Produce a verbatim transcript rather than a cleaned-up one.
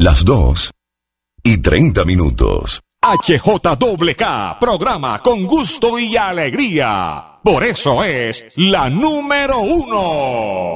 Las dos y treinta minutos. H J K K, programa con gusto y alegría. Por eso es la número uno.